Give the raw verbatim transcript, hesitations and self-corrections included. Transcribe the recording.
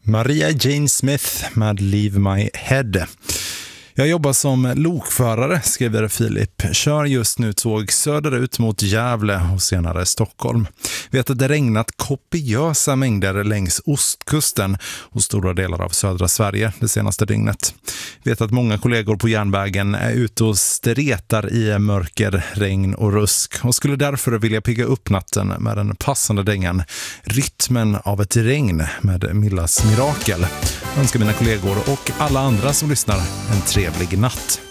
Maria Jane Smith med Leave My Head. Jag jobbar som lokförare, skriver Filip. Kör just nu tåg söderut mot Gävle och senare Stockholm. Vet att det regnat kopiösa mängder längs ostkusten och stora delar av södra Sverige det senaste dygnet. Vet att många kollegor på järnvägen är ute och stretar i mörker, regn och rusk och skulle därför vilja pigga upp natten med den passande dängan Rytmen av ett regn med Millas Mirakel. Jag önskar mina kollegor och alla andra som lyssnar en trevlig natt.